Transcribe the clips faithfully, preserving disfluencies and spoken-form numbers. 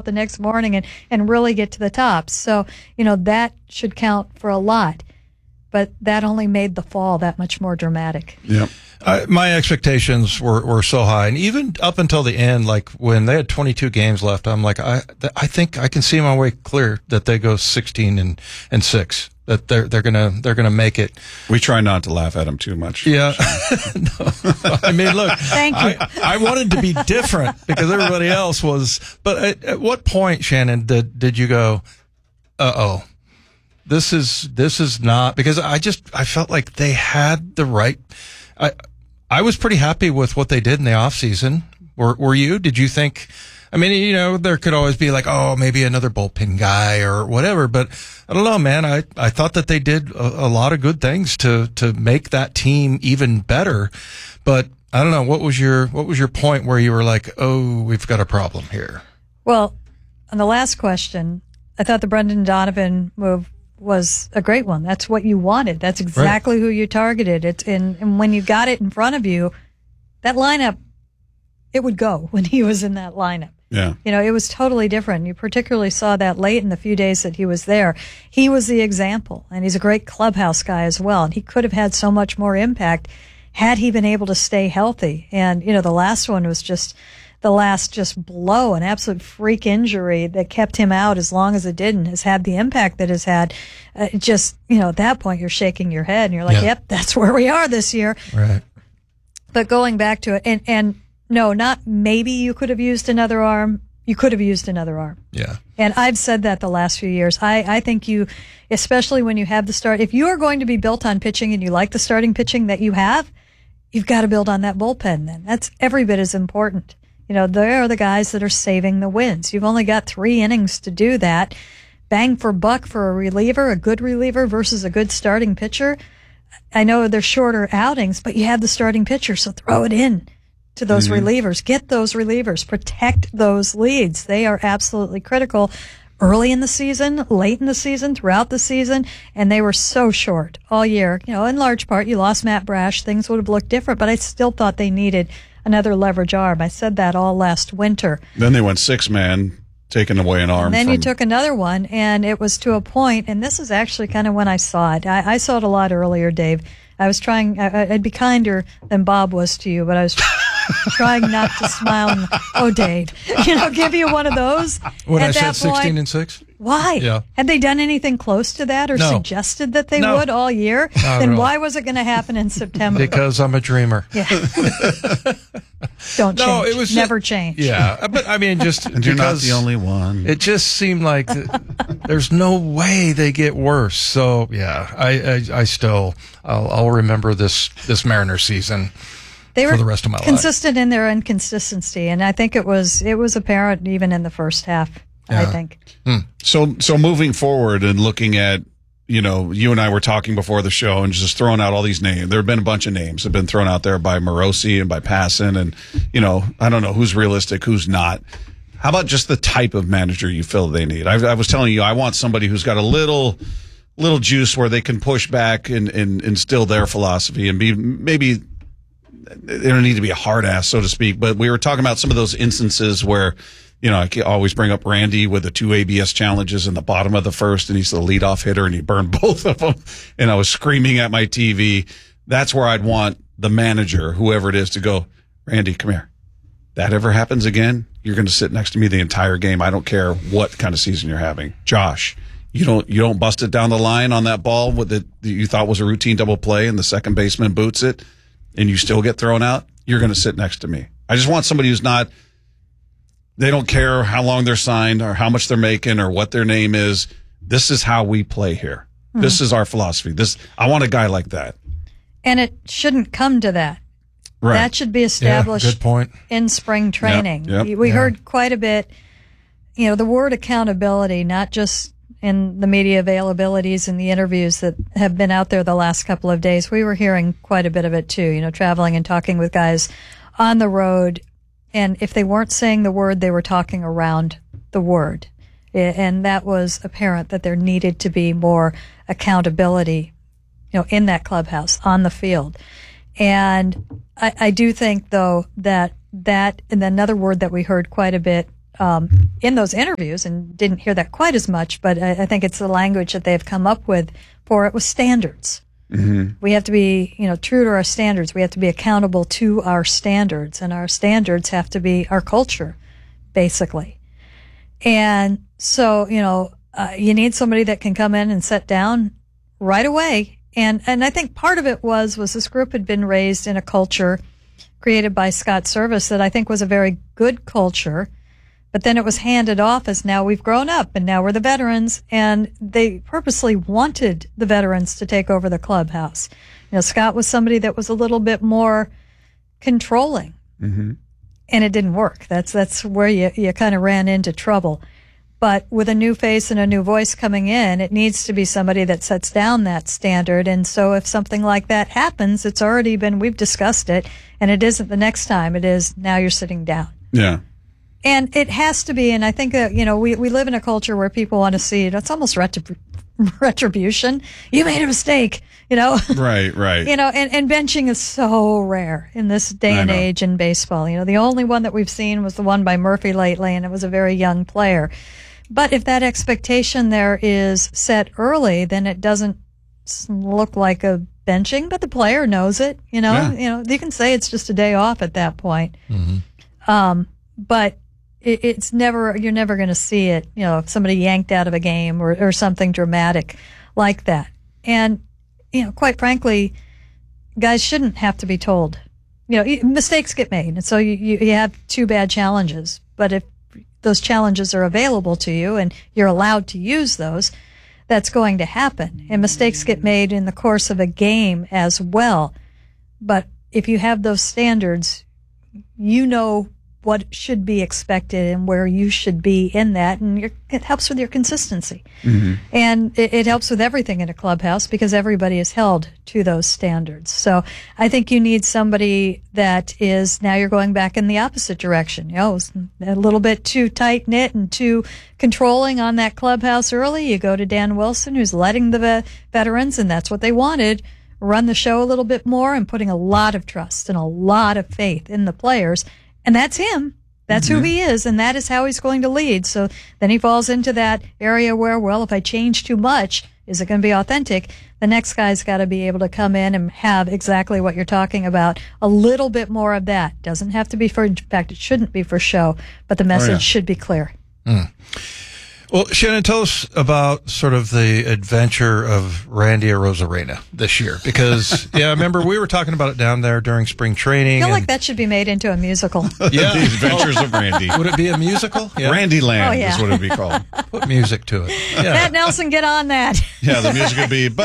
the next morning and, and really get to the top. So, you know, that should count for a lot. But that only made the fall that much more dramatic. Yep. I, my expectations were, were so high, and even up until the end, like when they had twenty-two games left, I'm like, I I think I can see my way clear that they go sixteen and, and six. That they're they're gonna they're gonna make it. We try not to laugh at them too much. Yeah. No. I mean, look. Thank you. I, I wanted to be different because everybody else was. But at, at what point, Shannon, did did you go, uh oh? This is this is not, because I just I felt like they had the right. I I was pretty happy with what they did in the off season. Were were you? Did you think? I mean, you know, there could always be like, oh, maybe another bullpen guy or whatever. But I don't know, man. I, I thought that they did a, a lot of good things to to make that team even better. But I don't know, what was your what was your point where you were like, oh, we've got a problem here? Well, on the last question, I thought the Brendan Donovan move was a great one. That's what you wanted. That's exactly right. Who you targeted. It's in, and when you got it in front of you, that lineup, it would go when he was in that lineup. Yeah. You know, it was totally different. You particularly saw that late in the few days that he was there. He was the example, and he's a great clubhouse guy as well. And he could have had so much more impact had he been able to stay healthy. And, you know, the last one was just the last just blow, an absolute freak injury that kept him out as long as it did and has had the impact that it's had. Uh, just, you know, at that point you're shaking your head and you're like, yeah. Yep, that's where we are this year. Right. But going back to it, and, and no, not maybe you could have used another arm. You could have used another arm. Yeah. And I've said that the last few years. I, I think you, especially when you have the start, if you are going to be built on pitching and you like the starting pitching that you have, you've got to build on that bullpen then. That's every bit as important. You know, they are the guys that are saving the wins. You've only got three innings to do that. Bang for buck for a reliever, a good reliever versus a good starting pitcher. I know they're shorter outings, but you have the starting pitcher, so throw it in to those mm-hmm. relievers. Get those relievers. Protect those leads. They are absolutely critical early in the season, late in the season, throughout the season, and they were so short all year. You know, in large part, you lost Matt Brash. Things would have looked different, but I still thought they needed another leverage arm. I said that all last winter. Then they went six man, taking away an arm. And then from... you took another one, and it was to a point, and this is actually kind of when I saw it. I, I saw it a lot earlier, Dave. I was trying, I, I'd be kinder than Bob was to you, but I was trying not to smile and, oh, Dave, you know, give you one of those. When At I said that point, sixteen and six? Why? Yeah. Had they done anything close to that or No. suggested that they No. would all year? Not then at all. why was it going to happen in September? Because I'm a dreamer. Yeah. Don't change. No, it was Never just- change. Yeah, but I mean, just And you're not because the only one. it just seemed like th- there's no way they get worse. So yeah, I I, I still I'll, I'll remember this this Mariners season They for were the rest of my life. consistent in their inconsistency, and I think it was it was apparent even in the first half. I Yeah. think. So, so moving forward and looking at, you know, you and I were talking before the show and just throwing out all these names. There have been a bunch of names that have been thrown out there by Morosi and by Passan, and, you know, I don't know who's realistic, who's not. How about just the type of manager you feel they need? I, I was telling you, I want somebody who's got a little, little juice where they can push back and, and instill their philosophy and be maybe. They don't need to be a hard ass, so to speak, but we were talking about some of those instances where, you know, I can always bring up Randy with the two A B S challenges in the bottom of the first, and he's the leadoff hitter, and he burned both of them. And I was screaming at my T V. That's where I'd want the manager, whoever it is, to go, Randy, come here. That ever happens again, you're going to sit next to me the entire game. I don't care what kind of season you're having. Josh, you don't you don't bust it down the line on that ball with the, that you thought was a routine double play, and the second baseman boots it, and you still get thrown out. You're going to sit next to me. I just want somebody who's not. They don't care how long they're signed or how much they're making or what their name is. This is how we play here. Mm-hmm. This is our philosophy. This I want a guy like that. And it shouldn't come to that. Right. That should be established Yeah, good point. in spring training. Yep, yep. We Yeah. heard quite a bit, you know, the word accountability, not just in the media availabilities and the interviews that have been out there the last couple of days. We were hearing quite a bit of it too, you know, traveling and talking with guys on the road. And if they weren't saying the word, they were talking around the word. And that was apparent that there needed to be more accountability, you know, in that clubhouse, on the field. And I, I do think, though, that that, and another word that we heard quite a bit um, in those interviews, and didn't hear that quite as much, but I, I think it's the language that they've come up with for it was standards. Mm-hmm. We have to be, you know, true to our standards. We have to be accountable to our standards, and our standards have to be our culture, basically. And so, you know, uh, you need somebody that can come in and sit down right away. And, and I think part of it was, was this group had been raised in a culture created by Scott Service that I think was a very good culture, but then it was handed off as now we've grown up and now we're the veterans, and they purposely wanted the veterans to take over the clubhouse. You know, Scott was somebody that was a little bit more controlling, mm-hmm. and it didn't work. That's, that's where you, you kind of ran into trouble. But with a new face and a new voice coming in, it needs to be somebody that sets down that standard. And so if something like that happens, it's already been, we've discussed it, and it isn't the next time. It is now you're sitting down. Yeah. And it has to be, and I think that, you know, we, we live in a culture where people want to see it. It's almost retrib- retribution. You made a mistake, you know? Right, right. You know, and, and benching is so rare in this day and age in baseball. You know, the only one that we've seen was the one by Murphy lately, and it was a very young player. But if that expectation there is set early, then it doesn't look like a benching, but the player knows it. You know, yeah. you know, you can say it's just a day off at that point. Mm-hmm. Um, but it, it's never, you're never going to see it. You know, if somebody yanked out of a game or, or something dramatic like that. And, you know, quite frankly, guys shouldn't have to be told. You know, mistakes get made, and so you, you, you have two bad challenges. But if those challenges are available to you and you're allowed to use those, that's going to happen. And mistakes get made in the course of a game as well. But if you have those standards, you know what should be expected and where you should be in that, and you're, it helps with your consistency. Mm-hmm. And it, it helps with everything in a clubhouse because everybody is held to those standards. So I think you need somebody that is, now you're going back in the opposite direction. You know, a little bit too tight-knit and too controlling on that clubhouse early. You go to Dan Wilson, who's letting the ve- veterans, and that's what they wanted, run the show a little bit more and putting a lot of trust and a lot of faith in the players. And that's him. That's mm-hmm. who he is, and that is how he's going to lead. So then he falls into that area where, well, if I change too much, is it going to be authentic? The next guy's got to be able to come in and have exactly what you're talking about. A little bit more of that. Doesn't have to be for, in fact, it shouldn't be for show, but the message oh, yeah. should be clear. Mm. Well, Shannon, tell us about sort of the adventure of Randy Arozarena this year. Because, yeah, I remember we were talking about it down there during spring training. I feel like that should be made into a musical. Yeah. The Adventures of Randy. Would it be a musical? Yeah. Randy Land oh, yeah. is what it would be called. Put music to it. Yeah. Matt Nelson, get on that. Yeah, the music would be...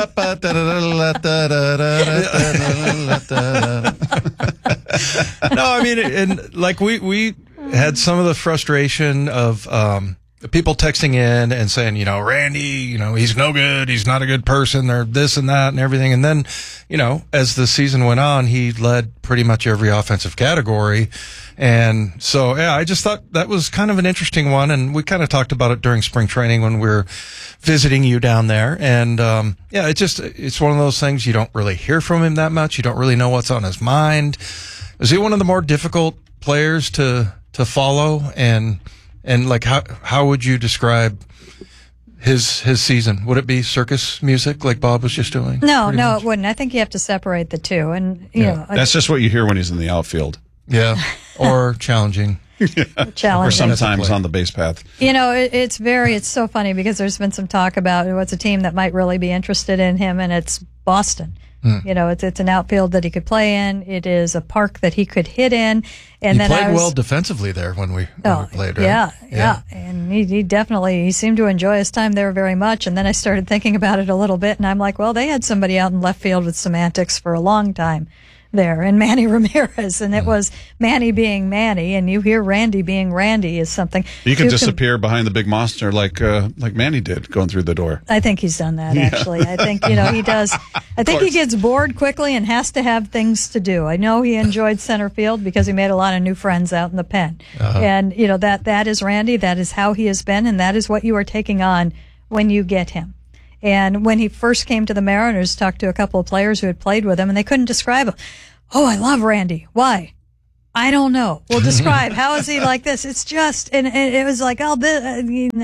No, I mean, and like we, we had some of the frustration of... um people texting in and saying, you know, Randy, you know, he's no good. He's not a good person. They're this and that and everything. And then, you know, as the season went on, he led pretty much every offensive category. And so, yeah, I just thought that was kind of an interesting one. And we kind of talked about it during spring training when we were visiting you down there. And, um, yeah, it just, it's one of those things you don't really hear from him that much. You don't really know what's on his mind. Is he one of the more difficult players to, to follow? And, And like, how how would you describe his his season? Would it be circus music like Bob was just doing? No, no, much? It wouldn't. I think you have to separate the two. And you Yeah. know, That's just what you hear when he's in the outfield. Yeah, or challenging. Or challenging. sometimes on the base path. You know, it, it's very, it's so funny because there's been some talk about what's a team that might really be interested in him, and it's Boston. Mm. You know, it's it's an outfield that he could play in. It is a park that he could hit in. And he then played I was, well defensively there when we, when oh, we played, right? Yeah, yeah, yeah. And he, he definitely, he seemed to enjoy his time there very much. And then I started thinking about it a little bit, and I'm like, well, they had somebody out in left field with semantics for a long time there, and Manny Ramirez, and it was Manny being Manny, and you hear Randy being Randy is something. You can disappear com- behind the big monster like uh, like Manny did going through the door. I think he's done that, actually. Yeah. I think, you know, he does. I think he gets bored quickly and has to have things to do. I know he enjoyed center field because he made a lot of new friends out in the pen. Uh-huh. And, you know, that that is Randy. That is how he has been, and that is what you are taking on when you get him. And when he first came to the Mariners, talked to a couple of players who had played with him, and they couldn't describe him. Oh, I love Randy. Why? I don't know. Well, describe, how is he like this? It's just, and, and it was like, oh, this, I mean,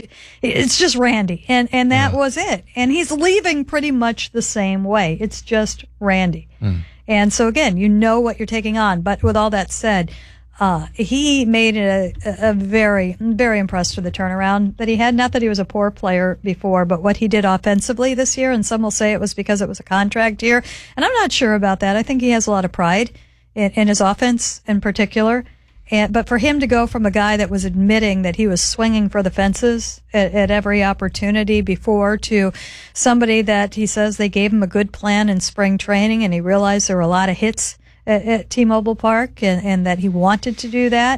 it's just Randy. And, and that yeah. was it. And he's leaving pretty much the same way. It's just Randy. Mm. And so again, you know what you're taking on. But with all that said, uh, he made it a, a very, very impressed with the turnaround that he had. Not that he was a poor player before, but what he did offensively this year. And some will say it was because it was a contract year. And I'm not sure about that. I think he has a lot of pride in, in his offense in particular. And, but for him to go from a guy that was admitting that he was swinging for the fences at, at every opportunity before to somebody that he says they gave him a good plan in spring training and he realized there were a lot of hits at, at T-Mobile Park and, and that he wanted to do that.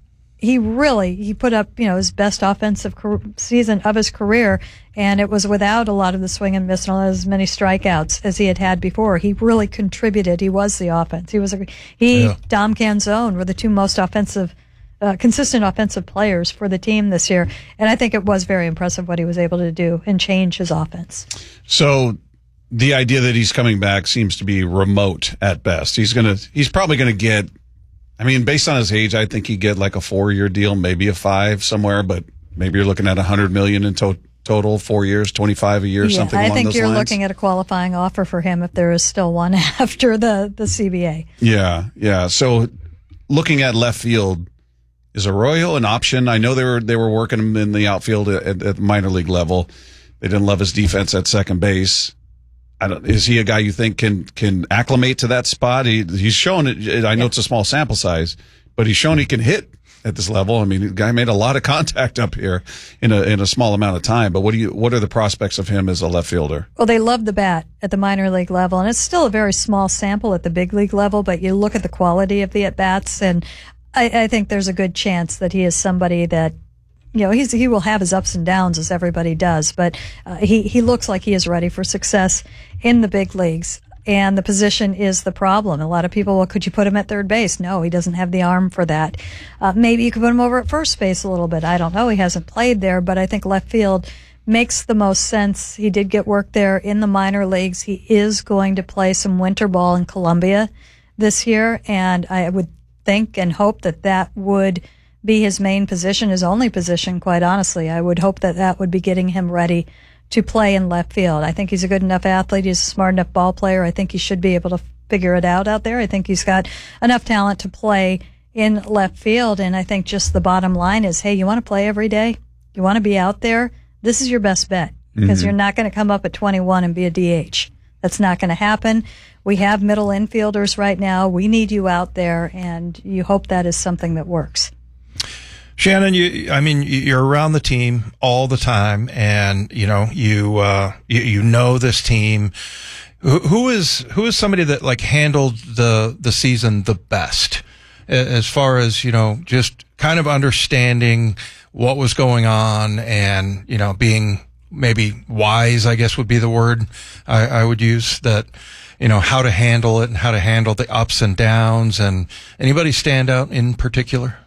He really, he put up, you know, his best offensive season of his career, and it was without a lot of the swing and miss and as many strikeouts as he had had before. He really contributed. He was the offense. He was a, he, yeah. Dom Canzone were the two most offensive, uh, consistent offensive players for the team this year, and I think it was very impressive what he was able to do and change his offense. So the idea that he's coming back seems to be remote at best. He's gonna, he's probably gonna get, I mean, based on his age, I think he'd get like a four-year deal, maybe a five somewhere, but maybe you're looking at one hundred million dollars in to- total, four years, twenty-five a year, yeah, something along those lines. I think you're looking at a qualifying offer for him if there is still one after the, the C B A. Yeah, yeah. So looking at left field, is Arroyo an option? I know they were they were working him in the outfield at, at the minor league level. They didn't love his defense at second base. I don't, is he a guy you think can can acclimate to that spot? He, he's shown it. I know yeah. it's a small sample size, but he's shown he can hit at this level. I mean, the guy made a lot of contact up here in a in a small amount of time. But what do you what are the prospects of him as a left fielder? Well, they love the bat at the minor league level, and it's still a very small sample at the big league level. But you look at the quality of the at bats, and I, I think there's a good chance that he is somebody that, you know, he's, he will have his ups and downs as everybody does, but uh, he, he looks like he is ready for success in the big leagues. And the position is the problem. A lot of people, well, could you put him at third base? No, he doesn't have the arm for that. Uh, maybe you could put him over at first base a little bit. I don't know. He hasn't played there, but I think left field makes the most sense. He did get work there in the minor leagues. He is going to play some winter ball in Columbia this year, and I would think and hope that that would be his main position, his only position, quite honestly. I would hope that that would be getting him ready to play in left field. I think he's a good enough athlete. He's a smart enough ball player. I think he should be able to figure it out out there. I think he's got enough talent to play in left field. And I think just the bottom line is, hey, you want to play every day? You want to be out there? This is your best bet, because mm-hmm. you're not going to come up at twenty-one and be a D H. That's not going to happen. We have middle infielders right now. We need you out there, and you hope that is something that works. Shannon, you, I mean, you're around the team all the time, and, you know, you, uh, you, you know this team. Who, who is, who is somebody that, like, handled the, the season the best as far as, you know, just kind of understanding what was going on and, you know, being maybe wise, I guess would be the word I, I would use, that, you know, how to handle it and how to handle the ups and downs, and anybody stand out in particular?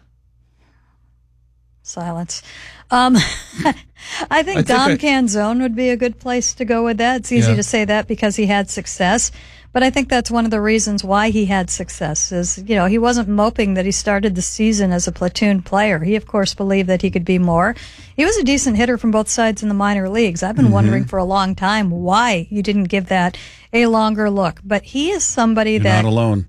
Silence. Um, I think I Dom think I, Canzone would be a good place to go with that. It's easy yeah. to say that because he had success, but I think that's one of the reasons why he had success is, you know, he wasn't moping that he started the season as a platoon player. He, of course, believed that he could be more. He was a decent hitter from both sides in the minor leagues. I've been mm-hmm. wondering for a long time why you didn't give that a longer look, but he is somebody You're that... not alone.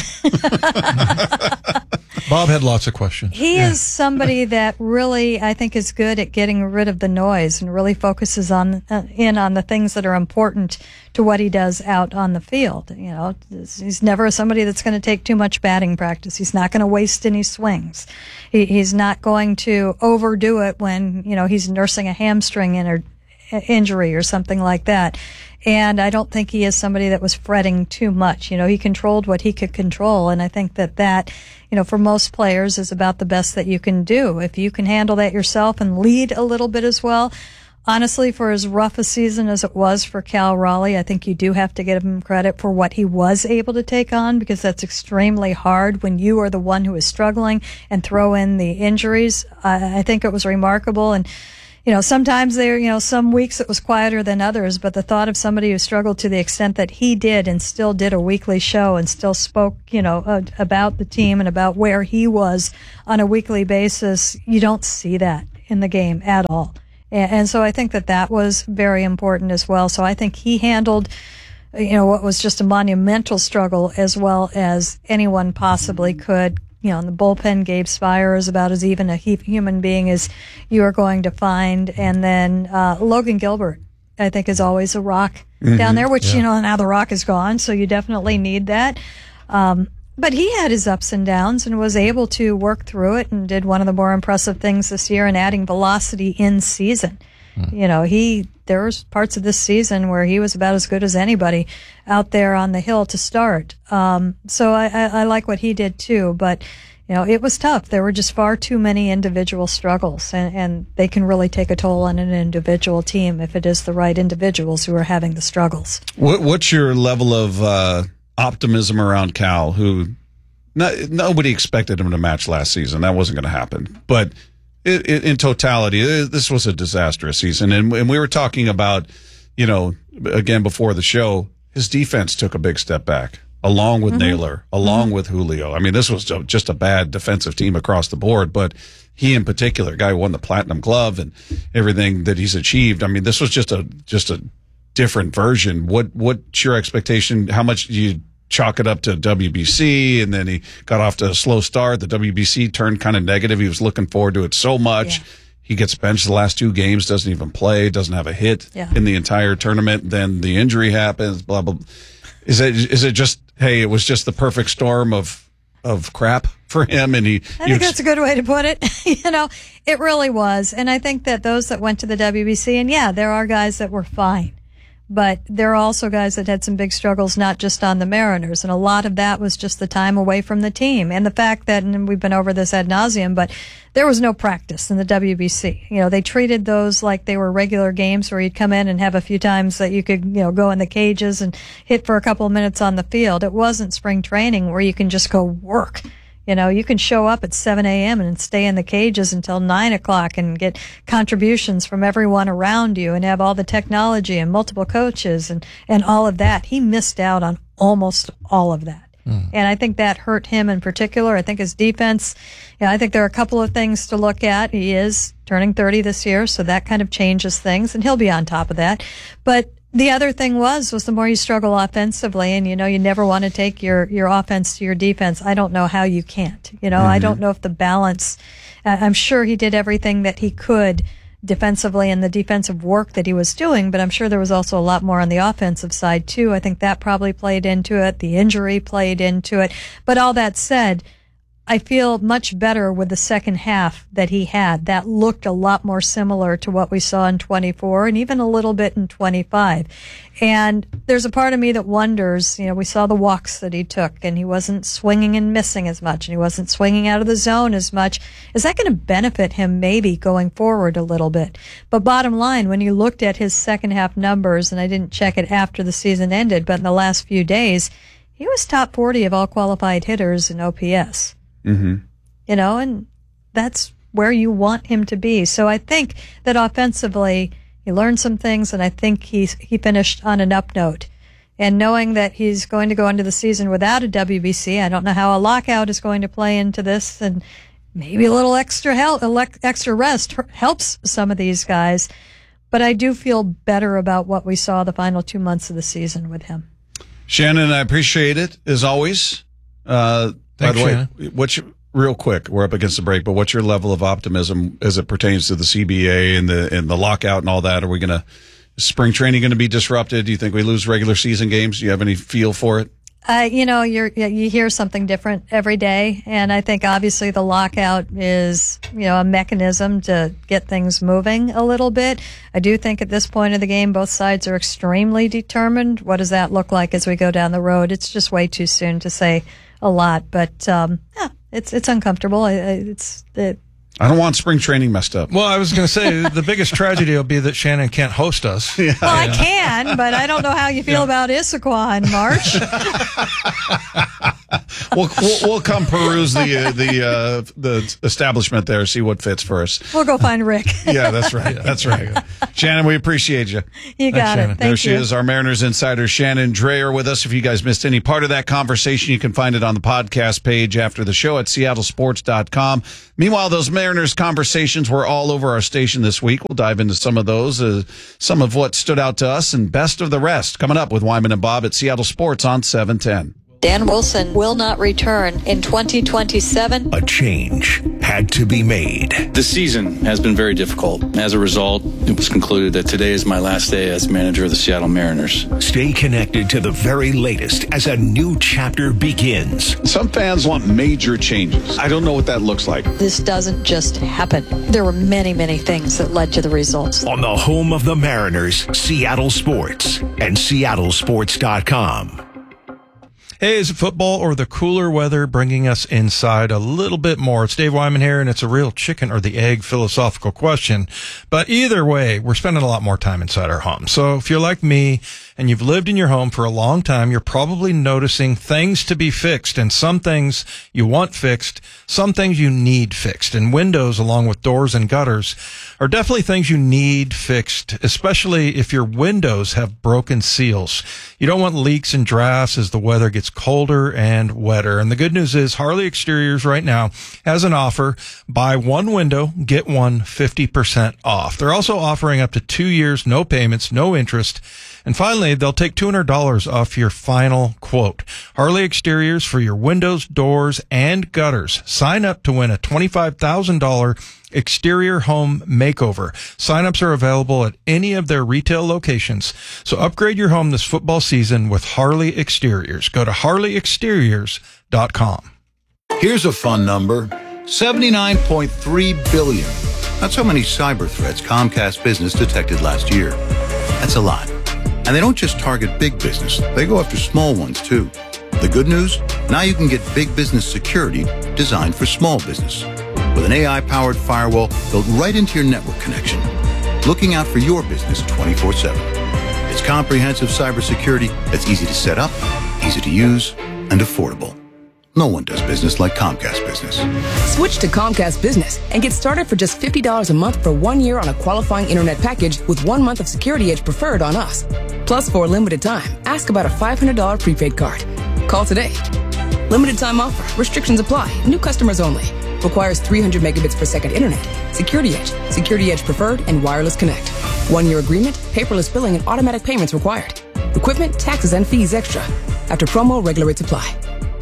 Bob had lots of questions. He yeah. is somebody that really, I think, is good at getting rid of the noise and really focuses on uh, in on the things that are important to what he does out on the field. You know, he's never somebody that's going to take too much batting practice. He's not going to waste any swings. He, he's not going to overdo it when, you know, he's nursing a hamstring in or injury or something like that. And I don't think he is somebody that was fretting too much. You know, he controlled what he could control. And I think that that, you know, for most players is about the best that you can do. If you can handle that yourself and lead a little bit as well. Honestly, for as rough a season as it was for Cal Raleigh, I think you do have to give him credit for what he was able to take on, because that's extremely hard when you are the one who is struggling and throw in the injuries. I, I think it was remarkable. And you know, sometimes there, you know, some weeks it was quieter than others, but the thought of somebody who struggled to the extent that he did and still did a weekly show and still spoke, you know, uh, about the team and about where he was on a weekly basis, you don't see that in the game at all. And, and so I think that that was very important as well. So I think he handled, you know, what was just a monumental struggle as well as anyone possibly could. You know, in the bullpen, Gabe Spire is about as even a human being as you are going to find. And then uh, Logan Gilbert, I think, is always a rock mm-hmm. down there, which, yeah. you know, now the rock is gone, so you definitely need that. Um, but he had his ups and downs and was able to work through it and did one of the more impressive things this year in adding velocity in season. Mm. You know, he there was parts of this season where he was about as good as anybody out there on the hill to start. Um, so I, I, I like what he did too, but you know, it was tough. There were just far too many individual struggles, and, and they can really take a toll on an individual team if it is the right individuals who are having the struggles. What, what's your level of uh, optimism around Cal, who not, nobody expected him to match last season? That wasn't going to happen. But it, it, in totality, it, this was a disastrous season. And, and we were talking about, you know, again before the show, his defense took a big step back, along with mm-hmm. Naylor, along mm-hmm. with Julio. I mean, this was just a bad defensive team across the board, but he in particular, guy who won the Platinum Glove and everything that he's achieved. I mean, this was just a just a different version. What what's your expectation? How much do you chalk it up to W B C? And then he got off to a slow start. The W B C turned kind of negative. He was looking forward to it so much. Yeah. He gets benched the last two games, doesn't even play, doesn't have a hit yeah. in the entire tournament. Then the injury happens, blah, blah, blah. Is it, is it just, hey, it was just the perfect storm of, of crap for him? And he, I think that's a good way to put it. You know, it really was. And I think that those that went to the W B C, and yeah, there are guys that were fine, but there are also guys that had some big struggles, not just on the Mariners. And a lot of that was just the time away from the team and the fact that, and we've been over this ad nauseum, but there was no practice in the W B C. You know, they treated those like they were regular games where you'd come in and have a few times that you could, you know, go in the cages and hit for a couple of minutes on the field. It wasn't spring training where you can just go work. You know, you can show up at seven a.m. and stay in the cages until nine o'clock and get contributions from everyone around you and have all the technology and multiple coaches and, and all of that. He missed out on almost all of that. Mm. And I think that hurt him in particular. I think his defense, yeah, I think there are a couple of things to look at. He is turning thirty this year, so that kind of changes things, and he'll be on top of that. But the other thing was, was the more you struggle offensively, and you know, you never want to take your, your offense to your defense. I don't know how you can't. You know, mm-hmm. I don't know if the balance, uh, I'm sure he did everything that he could defensively and the defensive work that he was doing, but I'm sure there was also a lot more on the offensive side too. I think that probably played into it. The injury played into it. But all that said, I feel much better with the second half that he had. That looked a lot more similar to what we saw in twenty-four and even a little bit in twenty-five. And there's a part of me that wonders, you know, we saw the walks that he took and he wasn't swinging and missing as much and he wasn't swinging out of the zone as much. Is that going to benefit him maybe going forward a little bit? But bottom line, when you looked at his second half numbers, and I didn't check it after the season ended, but in the last few days, he was top forty of all qualified hitters in O P S. Mm-hmm. You know, and that's where you want him to be. So I think that offensively, he learned some things, and I think he's, he finished on an up note. And knowing that he's going to go into the season without a W B C, I don't know how a lockout is going to play into this, and maybe a little extra help, extra rest helps some of these guys. But I do feel better about what we saw the final two months of the season with him. Shannon, I appreciate it, as always. Uh, By the way, Shannon. What's your, real quick, we're up against the break, but what's your level of optimism as it pertains to the C B A and the and the lockout and all that? Are we going to, is spring training going to be disrupted? Do you think we lose regular season games? Do you have any feel for it? Uh, you know, you're, you hear something different every day, and I think obviously the lockout is, you know, a mechanism to get things moving a little bit. I do think at this point of the game, both sides are extremely determined. What does that look like as we go down the road? It's just way too soon to say a lot, but um, yeah, it's it's uncomfortable. It's it. I don't want spring training messed up. Well, I was going to say the biggest tragedy will be that Shannon can't host us. Yeah. Well, I can, but I don't know how you feel yeah. about Issaquah in March. we'll, we'll we'll come peruse the uh, the uh, the establishment there, see what fits for us. We'll go find Rick. Yeah, that's right. That's right. Shannon, we appreciate you. You got Thanks, it. Shannon. Thank there you. she is, our Mariners insider, Shannon Dreyer, with us. If you guys missed any part of that conversation, you can find it on the podcast page after the show at seattle sports dot com. Meanwhile, those Mariners conversations were all over our station this week. We'll dive into some of those, uh, some of what stood out to us, and best of the rest coming up with Wyman and Bob at Seattle Sports on seven ten. Dan Wilson will not return in twenty twenty-seven. A change had to be made. This season has been very difficult. As a result, it was concluded that today is my last day as manager of the Seattle Mariners. Stay connected to the very latest as a new chapter begins. Some fans want major changes. I don't know what that looks like. This doesn't just happen. There were many, many things that led to the results. On the home of the Mariners, Seattle Sports and seattle sports dot com. Hey, is it football or the cooler weather bringing us inside a little bit more? It's Dave Wyman here, and it's a real chicken or the egg philosophical question. But either way, we're spending a lot more time inside our home. So if you're like me and you've lived in your home for a long time, you're probably noticing things to be fixed, and some things you want fixed, some things you need fixed. And windows, along with doors and gutters, are definitely things you need fixed, especially if your windows have broken seals. You don't want leaks and drafts as the weather gets colder and wetter. And the good news is Harley Exteriors right now has an offer. Buy one window, get one fifty percent off. They're also offering up to two years, no payments, no interest. And finally, they'll take two hundred dollars off your final quote. Harley Exteriors for your windows, doors, and gutters. Sign up to win a twenty-five thousand dollars exterior home makeover. Sign-ups are available at any of their retail locations. So upgrade your home this football season with Harley Exteriors. Go to harley exteriors dot com. Here's a fun number. seventy-nine point three billion. That's how many cyber threats Comcast Business detected last year. That's a lot. And they don't just target big business. They go after small ones, too. The good news? Now you can get big business security designed for small business. With an A I-powered firewall built right into your network connection. Looking out for your business twenty-four seven. It's comprehensive cybersecurity that's easy to set up, easy to use, and affordable. No one does business like Comcast Business. Switch to Comcast Business and get started for just fifty dollars a month for one year on a qualifying internet package with one month of Security Edge Preferred on us. Plus, for a limited time, ask about a five hundred dollars prepaid card. Call today. Limited time offer. Restrictions apply. New customers only. Requires three hundred megabits per second internet. Security Edge, Security Edge Preferred, and Wireless Connect. One-year agreement, paperless billing, and automatic payments required. Equipment, taxes, and fees extra. After promo, regular rates apply.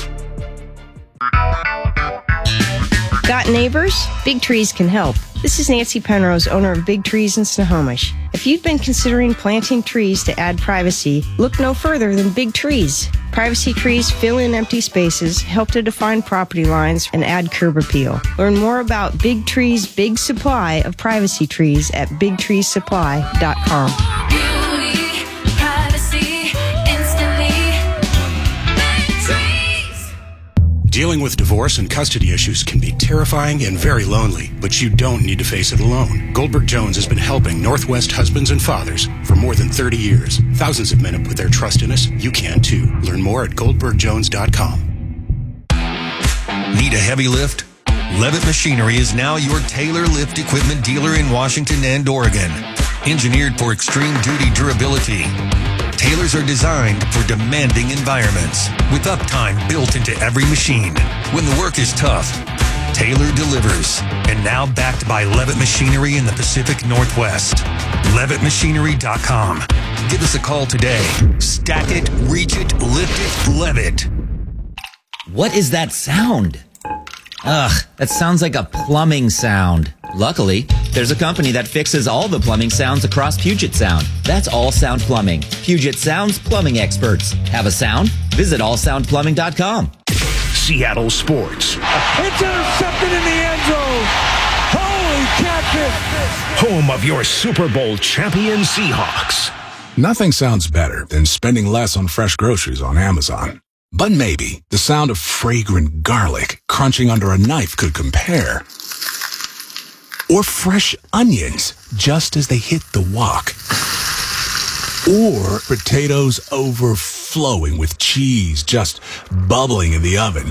Got neighbors? Big Trees can help. This is Nancy Penrose, owner of Big Trees in Snohomish. If you've been considering planting trees to add privacy, look no further than Big Trees. Privacy trees fill in empty spaces, help to define property lines, and add curb appeal. Learn more about Big Trees' big supply of privacy trees at big trees supply dot com. Beauty, privacy, instantly. Big Trees. Dealing with divorce and custody issues can be terrifying and very lonely, but you don't need to face it alone. Goldberg Jones has been helping Northwest husbands and fathers for more than thirty years. Thousands of men have put their trust in us. You can too. Learn more at goldberg jones dot com. Need a heavy lift? Levitt Machinery is now your Taylor lift equipment dealer in Washington and Oregon. Engineered for extreme duty durability, Taylors are designed for demanding environments with uptime built into every machine. When the work is tough, Taylor delivers. And now backed by Levitt Machinery in the Pacific Northwest. levitt machinery dot com. Give us a call today. Stack it, reach it, lift it, Levitt. What is that sound? Ugh, that sounds like a plumbing sound. Luckily, there's a company that fixes all the plumbing sounds across Puget Sound. That's All Sound Plumbing. Puget Sound's plumbing experts. Have a sound? Visit all sound plumbing dot com. Seattle Sports. It's intercepted in the end zone. Holy catfish. Home of your Super Bowl champion Seahawks. Nothing sounds better than spending less on fresh groceries on Amazon. But maybe the sound of fragrant garlic crunching under a knife could compare. Or fresh onions just as they hit the wok. or potatoes overflowing with cheese just bubbling in the oven.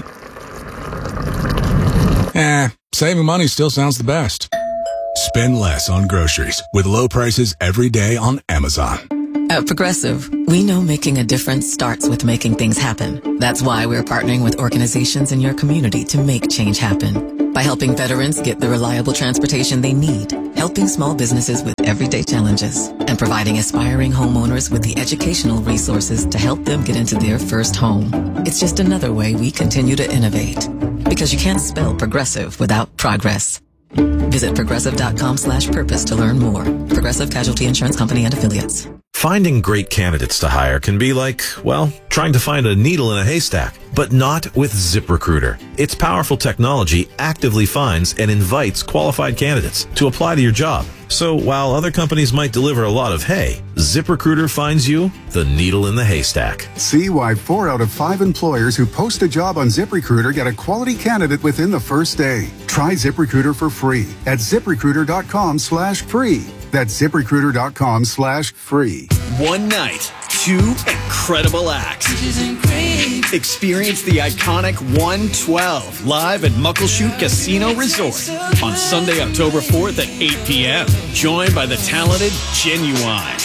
Eh, saving money still sounds the best. Spend less on groceries with low prices every day on Amazon. At Progressive, we know making a difference starts with making things happen. That's why we're partnering with organizations in your community to make change happen. By helping veterans get the reliable transportation they need, helping small businesses with everyday challenges, and providing aspiring homeowners with the educational resources to help them get into their first home. It's just another way we continue to innovate. Because you can't spell progressive without progress. Visit progressive.com slash purpose to learn more. Progressive Casualty Insurance Company and Affiliates. Finding great candidates to hire can be like, well, trying to find a needle in a haystack, but not with ZipRecruiter. Its powerful technology actively finds and invites qualified candidates to apply to your job. So while other companies might deliver a lot of hay, ZipRecruiter finds you the needle in the haystack. See why four out of five employers who post a job on ZipRecruiter get a quality candidate within the first day. Try ZipRecruiter for free at ZipRecruiter.com slash free. That's ZipRecruiter.com slash free. One night, two incredible acts. Experience the iconic one twelve live at Muckleshoot Casino Resort on Sunday, October fourth at eight p.m. Joined by the talented Genuine.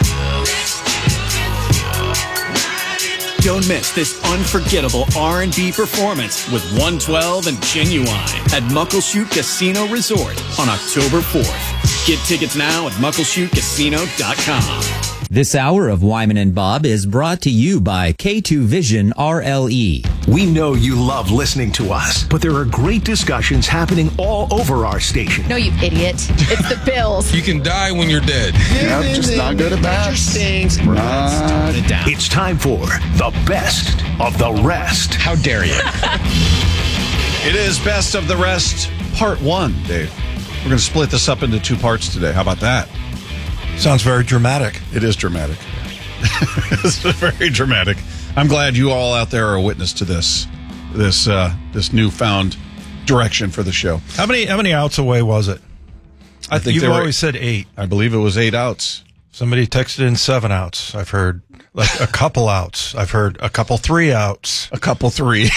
Don't miss this unforgettable R and B performance with one twelve and Genuine at Muckleshoot Casino Resort on October fourth. Get tickets now at muckleshoot casino dot com. This hour of Wyman and Bob is brought to you by K two Vision R L E. We know you love listening to us, but there are great discussions happening all over our station. No, you idiot. It's the Bills. You can die when you're dead. Yeah, I'm just not good at bats. Right. It's time for the best of the rest. How dare you? It is Best of the Rest, Part one, Dave. We're going to split this up into two parts today. How about that? Sounds very dramatic. It is dramatic. It's very dramatic. I'm glad you all out there are a witness to this, this, uh, this newfound direction for the show. How many how many outs away was it? I think you've they were, always said eight. I believe it was eight outs. Somebody texted in seven outs. I've heard like a couple outs. I've heard a couple three outs. A couple three.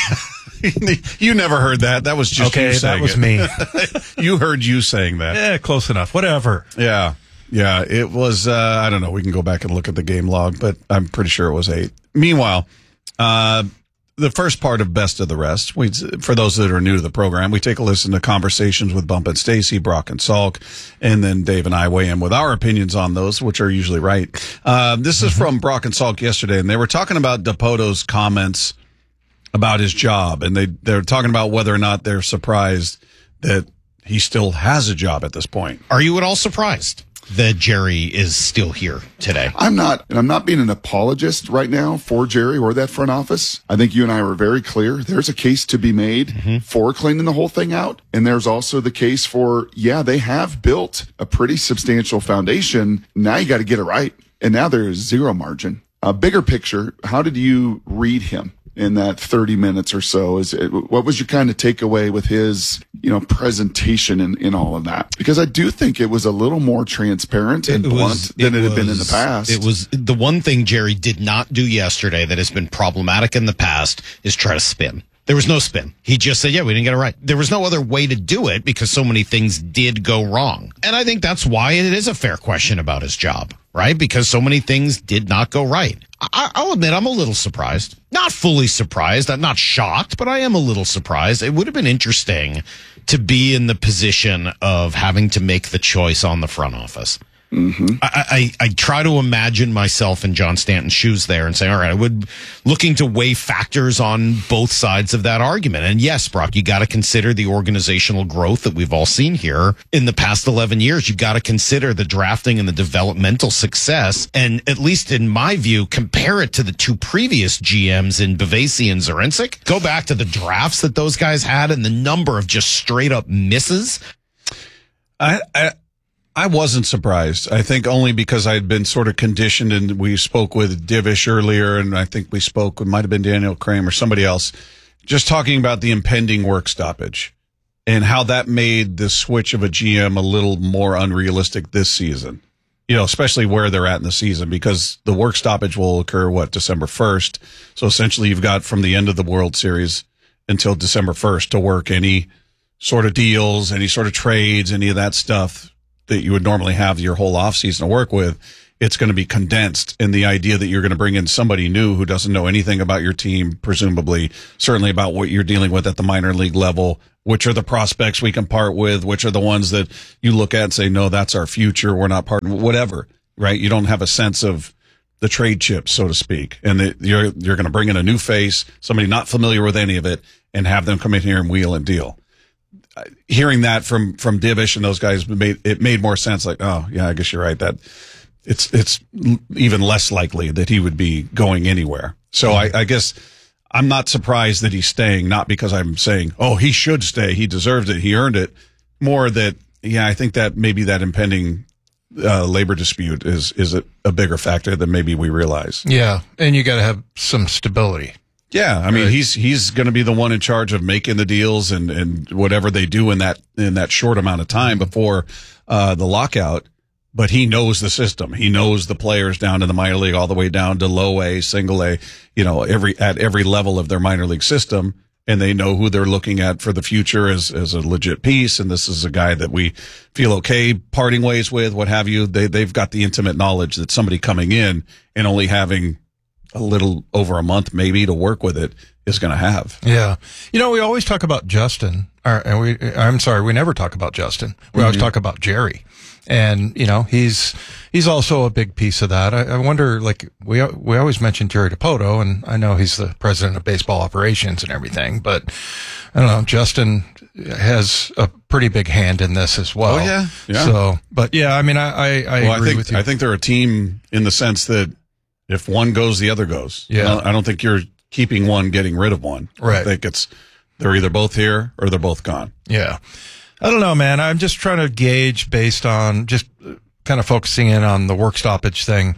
You never heard that. That was just okay. You saying That was it. me. You heard you saying that. Yeah, close enough. Whatever. Yeah. Yeah, it was, uh, I don't know, we can go back and look at the game log, but I'm pretty sure it was eight. Meanwhile, uh, the first part of Best of the Rest, we, for those that are new to the program, we take a listen to conversations with Bump and Stacy, Brock and Salk, and then Dave and I weigh in with our opinions on those, which are usually right. Uh, this is from Brock and Salk yesterday, and they were talking about DePoto's comments about his job, and they, they're talking about whether or not they're surprised that he still has a job at this point. Are you at all surprised that Jerry is still here today? I'm not, and I'm not being an apologist right now for Jerry or that front office. I think you and I were very clear. There's a case to be made mm-hmm. for cleaning the whole thing out. And there's also the case for, yeah, they have built a pretty substantial foundation. Now you got to get it right. And now there is zero margin. A bigger picture, how did you read him in that thirty minutes or so? Is it, what was your kind of takeaway with his, you know, presentation in, in all of that? Because I do think it was a little more transparent and it blunt was, than it, it had was, been in the past. It was the one thing Jerry did not do yesterday that has been problematic in the past is try to spin. There was no spin. He just said, yeah, we didn't get it right. There was no other way to do it because so many things did go wrong. And I think that's why it is a fair question about his job, right? Because so many things did not go right. I, I'll admit I'm a little surprised. Not fully surprised. I'm not shocked, but I am a little surprised. It would have been interesting to be in the position of having to make the choice on the front office. Mm-hmm. I, I, I try to imagine myself in John Stanton's shoes there and say, all right, I would looking to weigh factors on both sides of that argument. And yes, Brock, you got to consider the organizational growth that we've all seen here in the past eleven years. You've got to consider the drafting and the developmental success. And at least in my view, compare it to the two previous G Ms in Bavasi and Zarincic. Go back to the drafts that those guys had and the number of just straight up misses. I, I, I wasn't surprised. I think only because I had been sort of conditioned, and we spoke with Divish earlier, and I think we spoke, it might have been Daniel Crane or somebody else, just talking about the impending work stoppage and how that made the switch of a G M a little more unrealistic this season. you know, especially where they're at in the season, because the work stoppage will occur, what, December first. So essentially you've got from the end of the World Series until December first to work any sort of deals, any sort of trades, any of that stuff that you would normally have your whole off season to work with. It's going to be condensed, and the idea that you're going to bring in somebody new who doesn't know anything about your team, presumably, certainly about what you're dealing with at the minor league level, which are the prospects we can part with, which are the ones that you look at and say, no, that's our future, we're not parting, whatever, right? You don't have a sense of the trade chips, so to speak, and the, you're you're going to bring in a new face, somebody not familiar with any of it, and have them come in here and wheel and deal. Hearing that from from Divish and those guys, made it made more sense. Like, oh yeah, I guess you're right. That it's it's even less likely that he would be going anywhere. So I, I guess I'm not surprised that he's staying. Not because I'm saying, oh, he should stay, he deserves it, he earned it. More that, yeah, I think that maybe that impending uh, labor dispute is is a, a bigger factor than maybe we realize. Yeah, and you got to have some stability. Yeah, I mean, Right. he's he's going to be the one in charge of making the deals and, and whatever they do in that in that short amount of time before uh, the lockout. But he knows the system. He knows the players down in the minor league, all the way down to low A, single A. You know, every at every level of their minor league system, and they know who they're looking at for the future as as a legit piece. And this is a guy that we feel okay parting ways with, what have you. They they've got the intimate knowledge that somebody coming in and only having a little over a month maybe to work with it is going to have. Yeah. You know, we always talk about Justin, or, and we, I'm sorry, we never talk about Justin. We always Mhm. talk about Jerry. And, you know, he's, he's also a big piece of that. I, I wonder, like, we, we always mention Jerry DiPoto, and I know he's the president of baseball operations and everything, but I don't know, Justin has a pretty big hand in this as well. Oh, yeah. Yeah. So, but yeah, I mean, I, I, I well, agree I think, with you. I think they're a team in the sense that if one goes, the other goes. Yeah. I don't, I don't think you're keeping one, getting rid of one. I Right. think it's, they're either both here or they're both gone. Yeah. I don't know, man. I'm just trying to gauge based on just kind of focusing in on the work stoppage thing.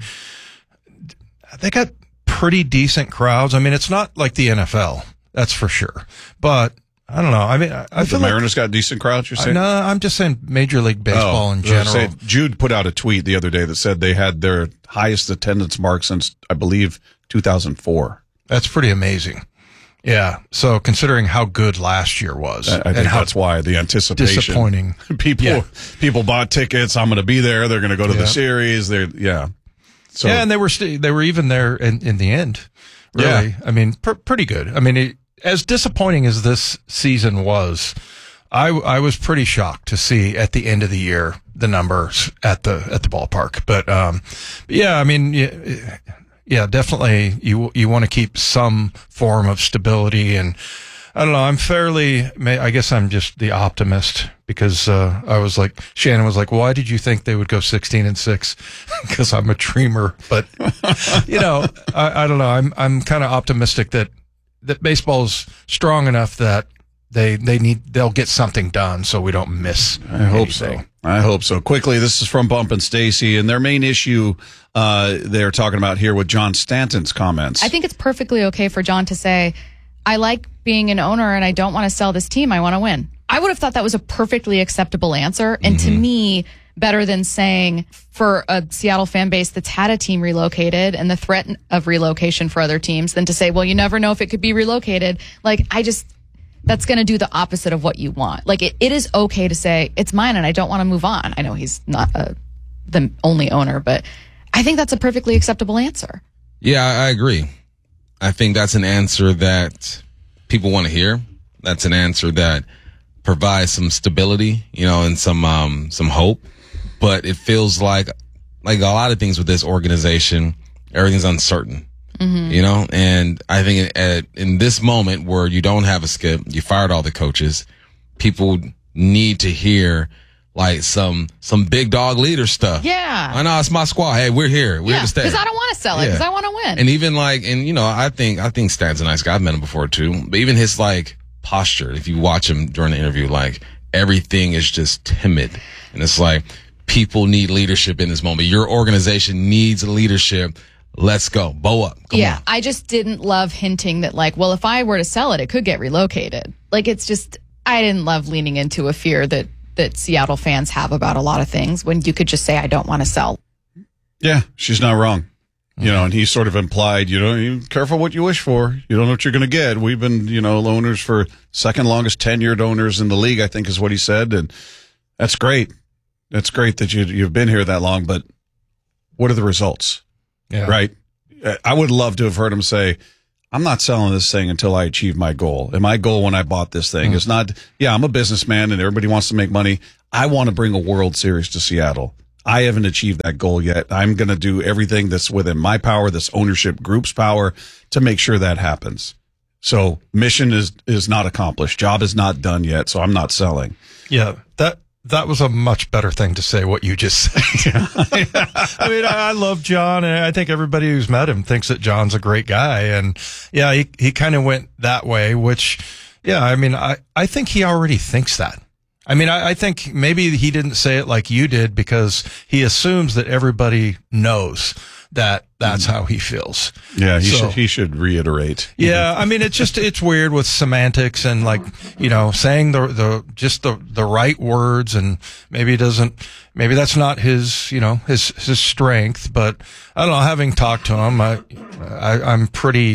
They got pretty decent crowds. I mean, it's not like the N F L, that's for sure. But I don't know. I mean, I, I the feel like, Mariners got decent crowds, you're saying? no, I'm just saying Major League Baseball Oh, in I was general. gonna say, Jude put out a tweet the other day that said they had their highest attendance mark since, I believe, two thousand four. That's pretty amazing. Yeah. So considering how good last year was, I, I and think how that's why the anticipation. disappointing. People Yeah. people bought tickets. I'm going to be there. They're going to go to Yeah. the series. They're yeah. So yeah, and they were st- they were even there in, in the end. Really, Yeah. I mean, pr- pretty good. I mean, it, as disappointing as this season was, I I was pretty shocked to see at the end of the year the numbers at the at the ballpark. But um, yeah, I mean, yeah, yeah, definitely you you want to keep some form of stability, and I don't know. I'm fairly, I guess I'm just the optimist because uh, I was like, Shannon was like, why did you think they would go sixteen and six? Because I'm a dreamer. But, you know, I, I don't know. I'm I'm kind of optimistic that, that baseball's strong enough that they they need they'll get something done so we don't miss I hope so. anything. I hope so. Quickly, this is from Bump and Stacy, and their main issue uh, they're talking about here with John Stanton's comments. I think it's perfectly okay for John to say, I like being an owner and I don't want to sell this team. I want to win. I would have thought that was a perfectly acceptable answer. And to me, better than saying for a Seattle fan base that's had a team relocated and the threat of relocation for other teams than to say, well, you never know if it could be relocated. Like, I just, that's going to do the opposite of what you want. Like, it, it is okay to say, it's mine and I don't want to move on. I know he's not a, the only owner, but I think that's a perfectly acceptable answer. Yeah, I, I agree. I think that's an answer that people want to hear. That's an answer that provides some stability, you know, and some um some hope. But it feels like like a lot of things with this organization, everything's uncertain, Mm-hmm. you know. And I think at, in this moment where you don't have a skip, you fired all the coaches, people need to hear like some some big dog leader stuff. Yeah. I know it's my squad. Hey, we're here. We're Yeah, here to stay. because I don't want to sell it, because Yeah. I want to win. And even like, and you know, I think, I think Stan's a nice guy. I've met him before too. But even his like posture, if you watch him during the interview, like everything is just timid. And it's like, people need leadership in this moment. Your organization needs leadership. Let's go. Bow up. Come yeah, on. I just didn't love hinting that, like, well, if I were to sell it, it could get relocated. Like, it's just, I didn't love leaning into a fear that, that Seattle fans have about a lot of things when you could just say, I don't want to sell. Yeah, she's not wrong. You know, and he sort of implied, you know, you careful what you wish for. You don't know what you're going to get. We've been, you know, owners for second longest tenured owners in the league, I think is what he said. And that's great. That's great that you, you've been here that long, but what are the results? Yeah. Right? I would love to have heard him say, I'm not selling this thing until I achieve my goal. And my goal when I bought this thing mm. is not, yeah, I'm a businessman and everybody wants to make money. I want to bring a World Series to Seattle. I haven't achieved that goal yet. I'm going to do everything that's within my power, this ownership group's power, to make sure that happens. So mission is, is not accomplished. Job is not done yet. So I'm not selling. Yeah. That, that was a much better thing to say, what you just said. I mean, I, I love John, and I think everybody who's met him thinks that John's a great guy. And yeah, he, he kind of went that way, which, yeah, I mean, I, I think he already thinks that. I mean, I, I think maybe he didn't say it like you did because he assumes that everybody knows that that's how he feels. Yeah, he So- should he should reiterate. Yeah, I mean, it's just, it's weird with semantics and like, you know, saying the, the, just the, the right words, and maybe he doesn't, maybe that's not his, you know, his, his strength, but I don't know, having talked to him, I, I I'm pretty,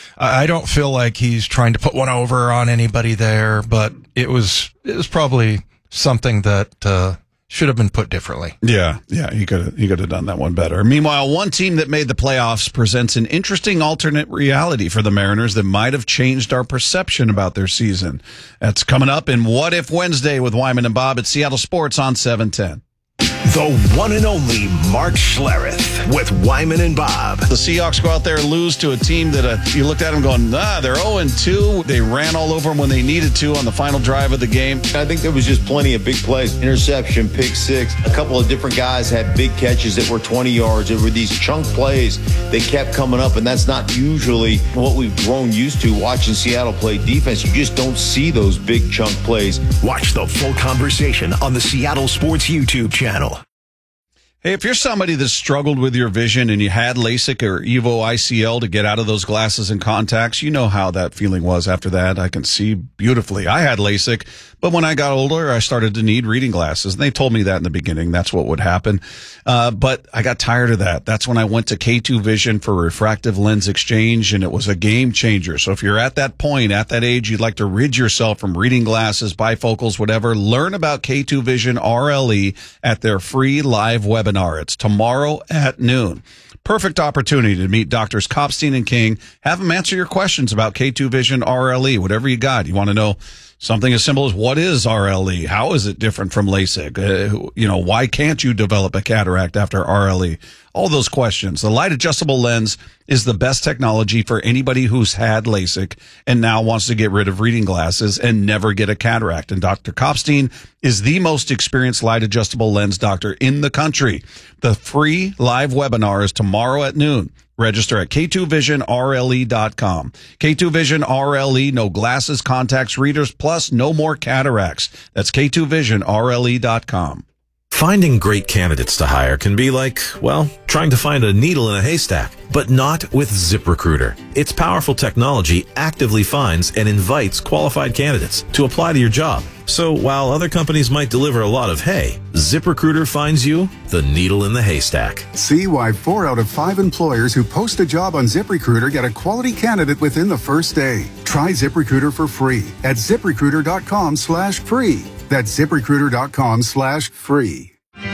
I I don't feel like he's trying to put one over on anybody there, but it was, it was probably something that, uh, should have been put differently. Yeah, yeah, he could have, he could have done that one better. Meanwhile, one team that made the playoffs presents an interesting alternate reality for the Mariners that might have changed our perception about their season. That's coming up in What If Wednesday with Wyman and Bob at Seattle Sports on seven ten. The one and only Mark Schlereth with Wyman and Bob. The Seahawks go out there and lose to a team that uh, you looked at them going, ah, they're oh and two. They ran all over them when they needed to on the final drive of the game. I think there was just plenty of big plays. Interception, pick six. A couple of different guys had big catches that were twenty yards. There were these chunk plays that kept coming up, and that's not usually what we've grown used to watching Seattle play defense. You just don't see those big chunk plays. Watch the full conversation on the Seattle Sports YouTube channel. Hey, if you're somebody that struggled with your vision and you had LASIK or EVO I C L to get out of those glasses and contacts, you know how that feeling was after that. I can see beautifully. I had LASIK, but when I got older, I started to need reading glasses. And they told me that in the beginning. That's what would happen. Uh, but I got tired of that. That's when I went to K two Vision for refractive lens exchange, and it was a game changer. So if you're at that point, at that age, you'd like to rid yourself from reading glasses, bifocals, whatever, learn about K two Vision R L E at their free live webinar. It's tomorrow at noon. Perfect opportunity to meet Doctors Kopstein and King. Have them answer your questions about K two Vision R L E, whatever you got. You want to know something as simple as what is R L E? How is it different from LASIK? Uh, you know, why can't you develop a cataract after R L E? All those questions. The light adjustable lens is the best technology for anybody who's had LASIK and now wants to get rid of reading glasses and never get a cataract. And Doctor Kopstein is the most experienced light adjustable lens doctor in the country. The free live webinar is tomorrow at noon. Register at K two vision R L E dot com. K two Vision R L E, no glasses, contacts, readers, plus no more cataracts. That's K two Vision R L E dot com. Finding great candidates to hire can be like, well, trying to find a needle in a haystack, but not with ZipRecruiter. Its powerful technology actively finds and invites qualified candidates to apply to your job. So while other companies might deliver a lot of hay, ZipRecruiter finds you the needle in the haystack. See why four out of five employers who post a job on ZipRecruiter get a quality candidate within the first day. Try ZipRecruiter for free at ZipRecruiter.com slash free. That's ZipRecruiter.com slash free.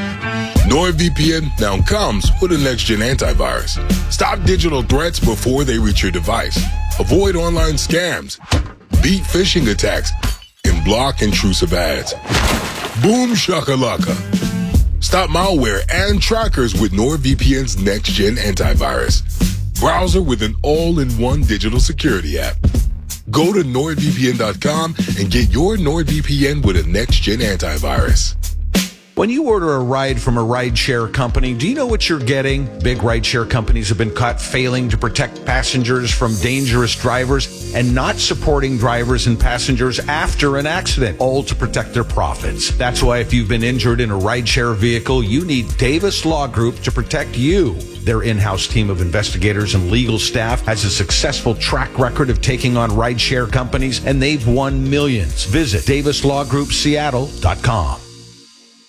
NordVPN now comes with a next-gen antivirus. Stop digital threats before they reach your device. Avoid online scams. Beat phishing attacks. And block intrusive ads. Boom shakalaka. Stop malware and trackers with NordVPN's next-gen antivirus. Browser with an all-in-one digital security app. Go to Nord V P N dot com and get your NordVPN with a next-gen antivirus. When you order a ride from a rideshare company, do you know what you're getting? Big rideshare companies have been caught failing to protect passengers from dangerous drivers and not supporting drivers and passengers after an accident, all to protect their profits. That's why if you've been injured in a rideshare vehicle, you need Davis Law Group to protect you. Their in-house team of investigators and legal staff has a successful track record of taking on rideshare companies, and they've won millions. Visit Davis Law Group Seattle dot com.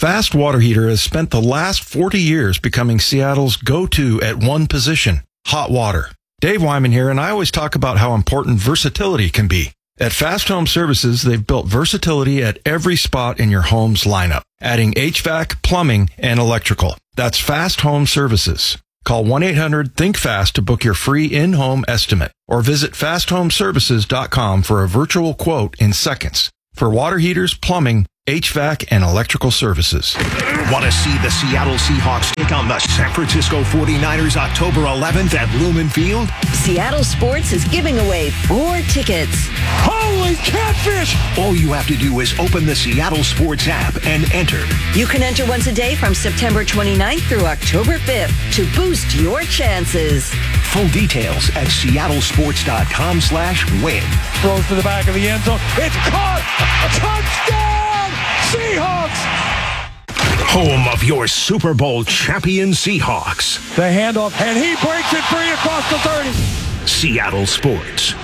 Fast water heater has spent the last forty years becoming Seattle's go-to at one position, hot water. Dave Wyman here, and I always talk about how important versatility can be. At Fast Home Services, they've built versatility at every spot in your home's lineup, adding H V A C, plumbing, and electrical. That's Fast Home Services. Call one eight hundred think fast to book your free in-home estimate, or visit fast home services dot com for a virtual quote in seconds. For water heaters, plumbing, H V A C, and electrical services. Want to see the Seattle Seahawks take on the San Francisco forty-niners October eleventh at Lumen Field? Seattle Sports is giving away four tickets. Holy catfish! All you have to do is open the Seattle Sports app and enter. You can enter once a day from September twenty-ninth through October fifth to boost your chances. Full details at seattle sports dot com slash win. Throws to the back of the end zone. It's caught! Touchdown! Seahawks! Home of your Super Bowl champion Seahawks. The handoff, and he breaks it free across the thirty. Seattle Sports.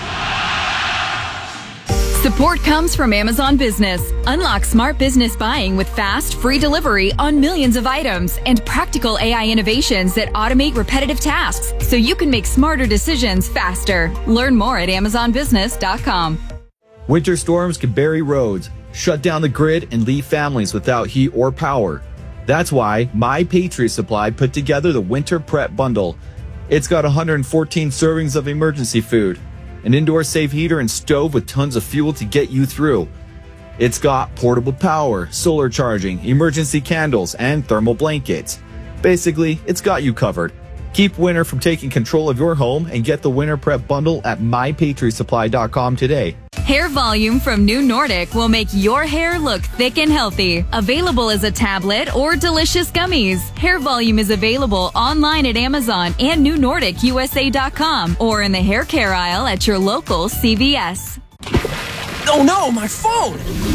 Support comes from Amazon Business. Unlock smart business buying with fast, free delivery on millions of items and practical A I innovations that automate repetitive tasks so you can make smarter decisions faster. Learn more at amazon business dot com. Winter storms can bury roads, shut down the grid, and leave families without heat or power. That's why My Patriot Supply put together the Winter Prep Bundle. It's got one hundred fourteen servings of emergency food, an indoor safe heater and stove with tons of fuel to get you through. It's got portable power, solar charging, emergency candles, and thermal blankets. Basically, it's got you covered. Keep winter from taking control of your home and get the Winter Prep Bundle at my patriot supply dot com today. Hair Volume from New Nordic will make your hair look thick and healthy. Available as a tablet or delicious gummies. Hair Volume is available online at Amazon and new nordic u s a dot com or in the hair care aisle at your local C V S. Oh no, my phone!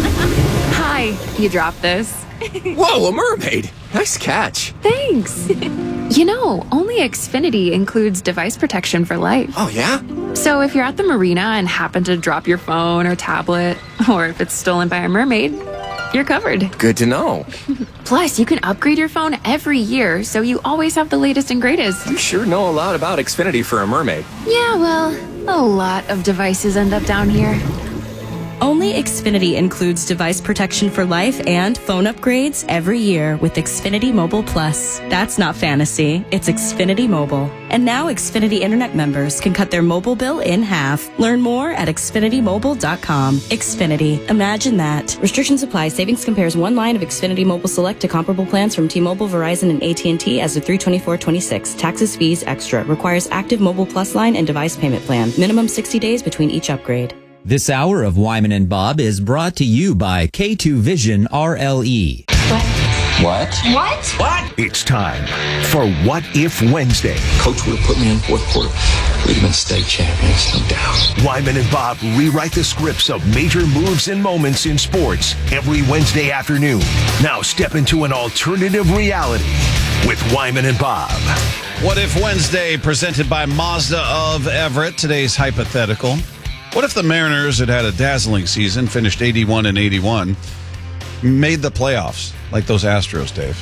Hi, you dropped this. Whoa, a mermaid! Nice catch. Thanks. You know, only Xfinity includes device protection for life. Oh, yeah? So if you're at the marina and happen to drop your phone or tablet, or if it's stolen by a mermaid, you're covered. Good to know. Plus, you can upgrade your phone every year, so you always have the latest and greatest. You sure know a lot about Xfinity for a mermaid. Yeah, well, a lot of devices end up down here. Only Xfinity includes device protection for life and phone upgrades every year with Xfinity Mobile Plus. That's not fantasy, it's Xfinity Mobile. And now Xfinity Internet members can cut their mobile bill in half. Learn more at xfinity mobile dot com. Xfinity. Imagine that. Restrictions apply. Savings compares one line of Xfinity Mobile Select to comparable plans from T-Mobile, Verizon, and A T and T as of three twenty-four twenty-six. Taxes, fees, extra. Requires active Mobile Plus line and device payment plan. Minimum sixty days between each upgrade. This hour of Wyman and Bob is brought to you by K two Vision R L E. What? What? What? It's time for What If Wednesday. Coach would have put me in fourth quarter. We'd have been state champions, no doubt. Wyman and Bob rewrite the scripts of major moves and moments in sports every Wednesday afternoon. Now step into an alternative reality with Wyman and Bob. What If Wednesday, presented by Mazda of Everett. Today's hypothetical. What if the Mariners had had a dazzling season, finished eighty-one and eighty-one, made the playoffs like those Astros, Dave?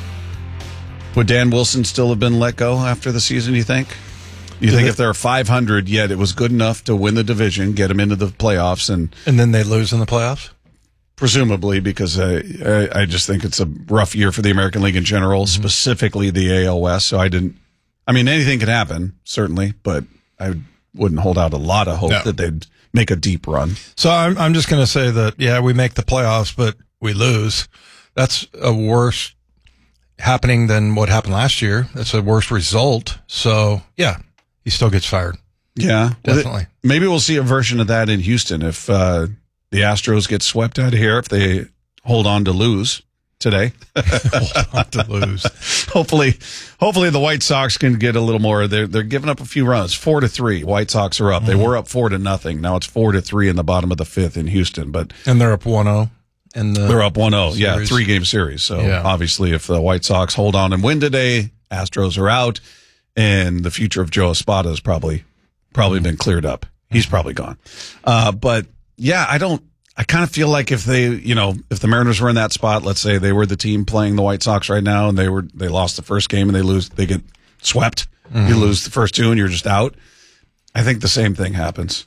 Would Dan Wilson still have been let go after the season, you think? You think if they're five hundred, yet it was good enough to win the division, get them into the playoffs, and and then they lose in the playoffs? Presumably, because I, I, I just think it's a rough year for the American League in general, mm-hmm. specifically the A L West. So I didn't, I mean, anything could happen, certainly, but I wouldn't hold out a lot of hope no. that they'd make a deep run. So I'm I'm just going to say that, yeah, we make the playoffs, but we lose. That's a worse happening than what happened last year. That's a worse result. So, yeah, he still gets fired. Yeah, definitely. Maybe we'll see a version of that in Houston if uh, the Astros get swept out of here, if they hold on to lose today. Hold on to lose. Hopefully, hopefully the White Sox can get a little more. They're they're giving up a few runs, four to three. White Sox are up. Mm-hmm. They were up four to nothing. Now it's four to three in the bottom of the fifth in Houston. But and they're up one oh. And the they're up one oh. Yeah, three game series. So yeah. obviously, if the White Sox hold on and win today, Astros are out, and the future of Joe Espada has probably probably mm-hmm. been cleared up. He's probably gone. Uh, but yeah, I don't. I kind of feel like if they, you know, if the Mariners were in that spot, let's say they were the team playing the White Sox right now, and they were they lost the first game and they lose, they get swept. Mm-hmm. You lose the first two and you're just out. I think the same thing happens.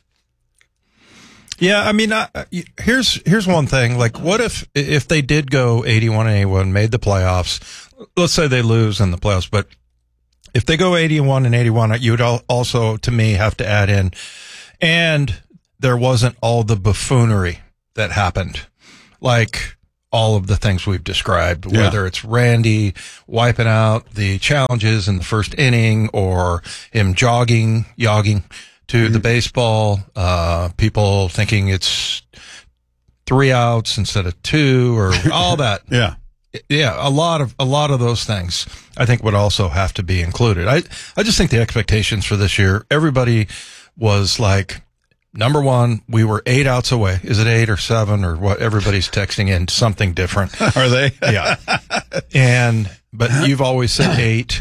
Yeah, I mean, I, here's here's one thing. Like, what if if they did go eighty-one and eighty-one, made the playoffs? Let's say they lose in the playoffs, but if they go eighty-one and eighty-one, you would also, to me, have to add in, and there wasn't all the buffoonery that happened, like all of the things we've described, Yeah. whether it's Randy wiping out the challenges in the first inning or him jogging, yogging to Mm-hmm. the baseball, uh, people thinking it's three outs instead of two, or all that. Yeah. Yeah, a lot of a lot of those things I think would also have to be included. I I just think the expectations for this year, everybody was like, number one, we were eight outs away. Is it eight or seven or what? Everybody's texting in something different. Are they? Yeah. And but you've always said eight.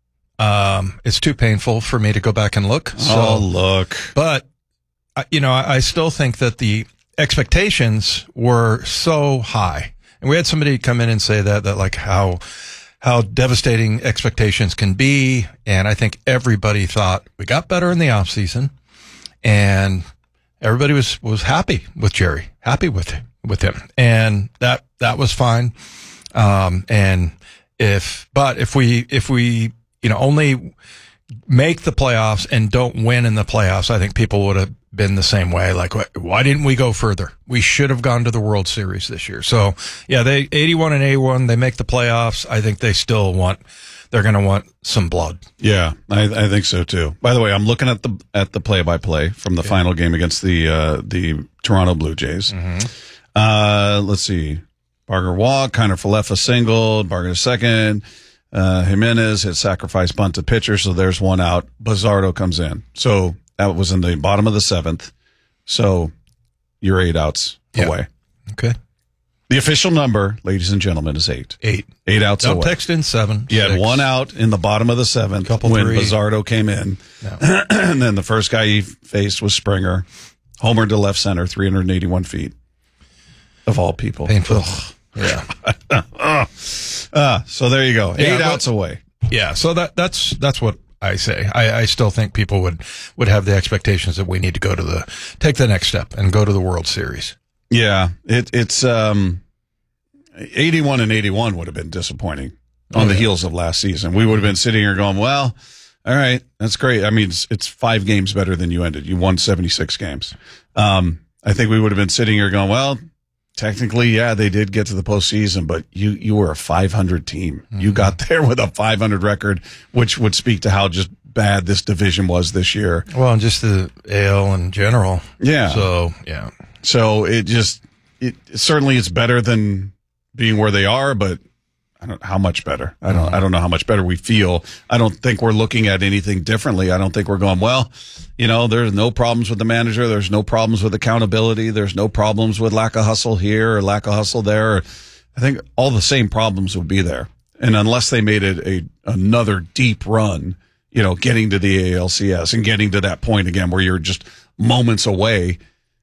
Um, it's too painful for me to go back and look. So, oh, look. But, I- you know, I, I still think that the expectations were so high. And we had somebody come in and say that, that like how, how devastating expectations can be. And I think everybody thought we got better in the off season, and everybody was, was happy with Jerry, happy with, with him. And that, that was fine. Um, and if, but if we, if we, you know, only make the playoffs and don't win in the playoffs, I think people would have been the same way. Like, wh- why didn't we go further? We should have gone to the World Series this year. So, yeah, they eighty-one and eighty-one, they make the playoffs. I think they still want, they're going to want some blood. Yeah, I, I think so too. By the way, I'm looking at the at the play by play from the final game against the uh, the Toronto Blue Jays. Mm-hmm. Uh, let's see, Barger walk, Kiner Falefa singled, Barger second. Uh, Jimenez hit sacrifice bunt to pitcher, so there's one out. Bizardo comes in. So that was in the bottom of the seventh. So you're eight outs Yeah. away. Okay. The official number, ladies and gentlemen, is eight. Eight. Eight outs Don't away. text in seven. You had six. one out in the bottom of the seventh Couple when three. Bizardo came in. No. And then the first guy he faced was Springer. Homer to left center, three hundred eighty-one feet. Of all people. Painful. Ugh. Yeah. uh, so there you go. Eight Yeah, well- outs away. Yeah. So that, that's, that's what I say. I, I still think people would, would have the expectations that we need to go to the, take the next step and go to the World Series. Yeah. It, it's, um, eighty-one and eighty-one would have been disappointing on Oh, the yeah. heels of last season. We would have been sitting here going, well, all right, that's great. I mean, it's, it's five games better than you ended. You won seventy-six games. Um, I think we would have been sitting here going, well, technically, yeah, they did get to the postseason, but you, you were a five hundred team. Mm-hmm. You got there with a five hundred record, which would speak to how just bad this division was this year. Well, and just the A L in general. Yeah. So, yeah. So it just, it certainly it's better than being where they are, but I don't how much better. I don't, I don't know how much better we feel. I don't think we're looking at anything differently. I don't think we're going, well, you know, there's no problems with the manager. There's no problems with accountability. There's no problems with lack of hustle here or lack of hustle there. I think all the same problems would be there. And unless they made it a, another deep run, you know, getting to the A L C S and getting to that point again where you're just moments away,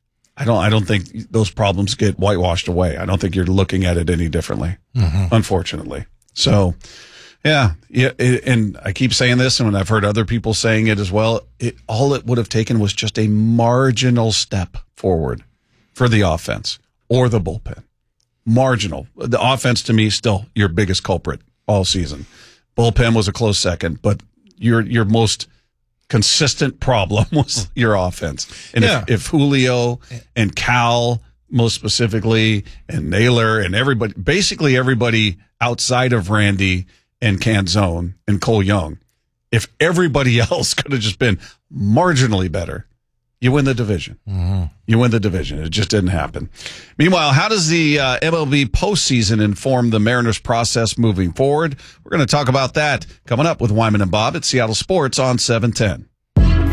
I don't, I don't think those problems get whitewashed away. I don't think you're looking at it any differently, Mhm. unfortunately. So, yeah, yeah. It, and I keep saying this, and when I've heard other people saying it as well, it, all it would have taken was just a marginal step forward for the offense or the bullpen. Marginal. The offense to me still your biggest culprit all season. Bullpen was a close second, but your, your most consistent problem was your offense. And Yeah. if, if Julio and Cal, most specifically, and Naylor and everybody, basically everybody outside of Randy and Canzone and Cole Young, if everybody else could have just been marginally better, you win the division. Mm-hmm. You win the division. It just didn't happen. Meanwhile, how does the uh, M L B postseason inform the Mariners process moving forward? We're going to talk about that coming up with Wyman and Bob at Seattle Sports on seven ten.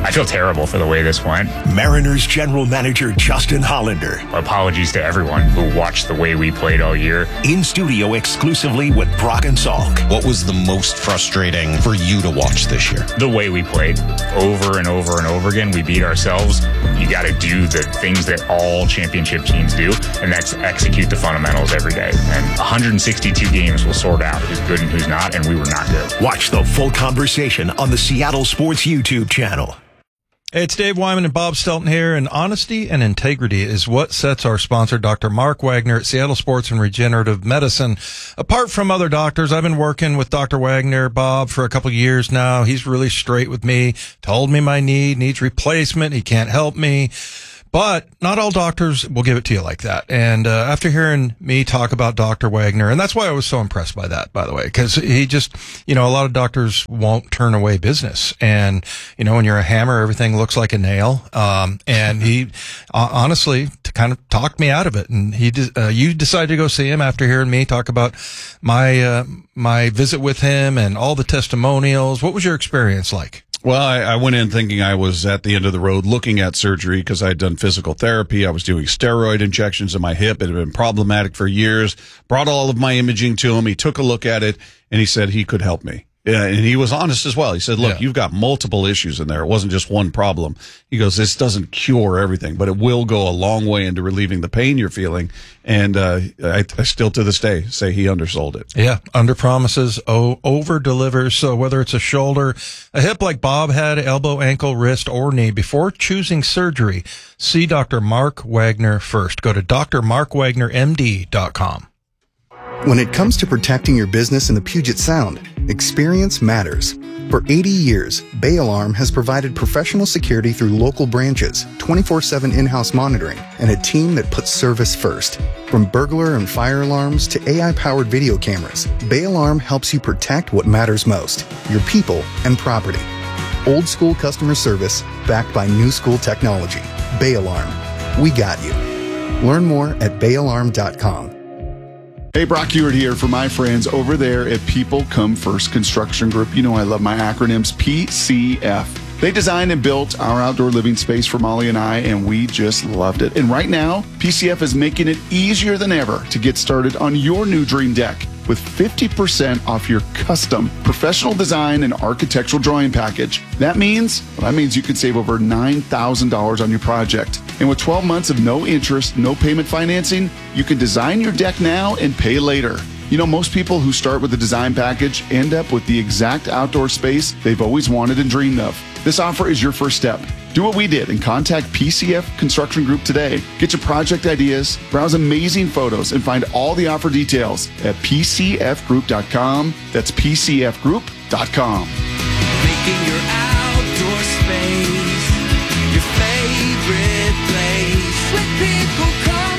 I feel terrible for the way this went. Mariners general manager Justin Hollander. Apologies to everyone who watched the way we played all year. In studio exclusively with Brock and Salk. What was the most frustrating for you to watch this year? The way we played over and over and over again. We beat ourselves. You got to do the things that all championship teams do, and that's execute the fundamentals every day. And one hundred sixty-two games will sort out who's good and who's not, and we were not good. Watch the full conversation on the Seattle Sports YouTube channel. Hey, it's Dave Wyman and Bob Stelton here, and honesty and integrity is what sets our sponsor, Doctor Mark Wagner at Seattle Sports and Regenerative Medicine. Apart from other doctors, I've been working with Doctor Wagner, Bob, for a couple of years now. He's really straight with me, told me my knee needs replacement. He can't help me. But not all doctors will give it to you like that. And uh, after hearing me talk about Doctor Wagner, and that's why I was so impressed by that, by the way, because he just, you know, a lot of doctors won't turn away business. And, you know, when you're a hammer, everything looks like a nail. Um, and he uh, honestly kind of talked me out of it. And he, uh, you decided to go see him after hearing me talk about my, uh, my visit with him and all the testimonials. What was your experience like? Well, I, I went in thinking I was at the end of the road looking at surgery because I'd done physical therapy. I was doing steroid injections in my hip. It had been problematic for years. Brought all of my imaging to him. He took a look at it, and he said he could help me. Yeah, and he was honest as well. He said, look, yeah. You've got multiple issues in there. It wasn't just one problem. He goes, this doesn't cure everything, but it will go a long way into relieving the pain you're feeling. And uh, I, I still to this day say he undersold it. Yeah, under promises, oh, over delivers. So whether it's a shoulder, a hip like Bob had, elbow, ankle, wrist, or knee, before choosing surgery, see Doctor Mark Wagner first. Go to D R mark wagner M D dot com. When it comes to protecting your business in the Puget Sound, experience matters. For eighty years, Bay Alarm has provided professional security through local branches, twenty-four seven in-house monitoring, and a team that puts service first. From burglar and fire alarms to A I-powered video cameras, Bay Alarm helps you protect what matters most, your people and property. Old school customer service backed by new school technology. Bay Alarm. We got you. Learn more at bay alarm dot com. Hey, Brock Ewart here for my friends over there at People Come First Construction Group. You know I love my acronyms, P C F. They designed and built our outdoor living space for Molly and I, and we just loved it. And right now, P C F is making it easier than ever to get started on your new dream deck with fifty percent off your custom professional design and architectural drawing package. That means, well, that means you could save over nine thousand dollars on your project. And with twelve months of no interest, no payment financing, you can design your deck now and pay later. You know, most people who start with a design package end up with the exact outdoor space they've always wanted and dreamed of. This offer is your first step. Do what we did and contact P C F Construction Group today. Get your project ideas, browse amazing photos, and find all the offer details at p c f group dot com. That's p c f group dot com. Making your outdoor space your favorite place. With People Come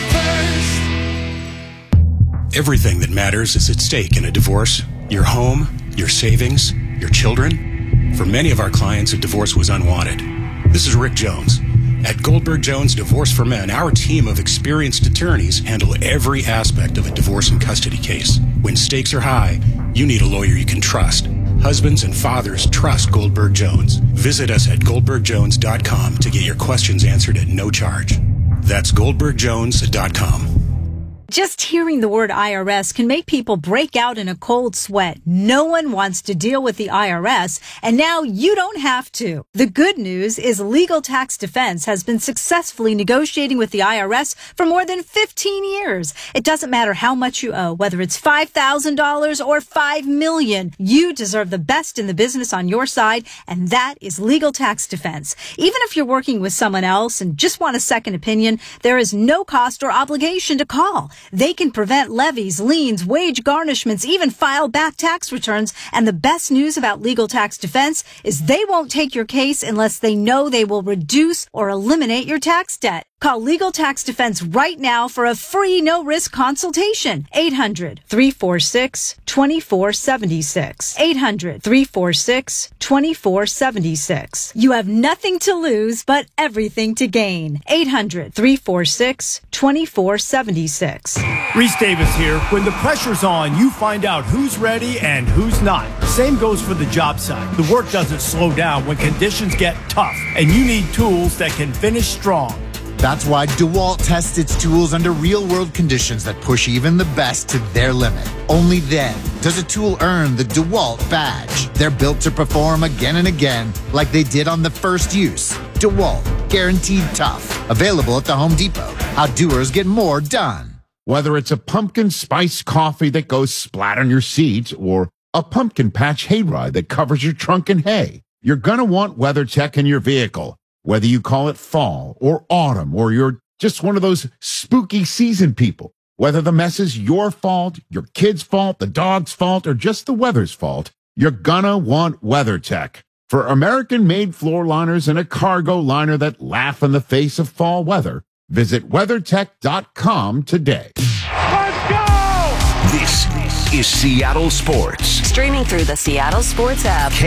First. Everything that matters is at stake in a divorce. Your home, your savings, your children. For many of our clients, a divorce was unwanted. This is Rick Jones. At Goldberg Jones Divorce for Men, our team of experienced attorneys handle every aspect of a divorce and custody case. When stakes are high, you need a lawyer you can trust. Husbands and fathers trust Goldberg Jones. Visit us at goldberg jones dot com to get your questions answered at no charge. That's goldberg jones dot com. Just hearing the word I R S can make people break out in a cold sweat. No one wants to deal with the I R S, and now you don't have to. The good news is Legal Tax Defense has been successfully negotiating with the I R S for more than fifteen years. It doesn't matter how much you owe, whether it's five thousand dollars or five million dollars. You deserve the best in the business on your side, and that is Legal Tax Defense. Even if you're working with someone else and just want a second opinion, there is no cost or obligation to call. They can prevent levies, liens, wage garnishments, even file back tax returns. And the best news about Legal Tax Defense is they won't take your case unless they know they will reduce or eliminate your tax debt. Call Legal Tax Defense right now for a free no-risk consultation. eight hundred, three four six, two four seven six. eight hundred, three four six, two four seven six. You have nothing to lose, but everything to gain. eight hundred, three four six, two four seven six. Reese Davis here. When the pressure's on, you find out who's ready and who's not. Same goes for the job site. The work doesn't slow down when conditions get tough, and you need tools that can finish strong. That's why DeWalt tests its tools under real-world conditions that push even the best to their limit. Only then does a tool earn the DeWalt badge. They're built to perform again and again like they did on the first use. DeWalt, guaranteed tough. Available at the Home Depot. How doers get more done. Whether it's a pumpkin spice coffee that goes splat on your seat or a pumpkin patch hayride that covers your trunk in hay, you're going to want WeatherTech in your vehicle. Whether you call it fall or autumn, or you're just one of those spooky season people, whether the mess is your fault, your kid's fault, the dog's fault, or just the weather's fault, you're gonna want WeatherTech. For American-made floor liners and a cargo liner that laugh in the face of fall weather, visit WeatherTech dot com today. Let's go! This is Seattle Sports. Streaming through the Seattle Sports app.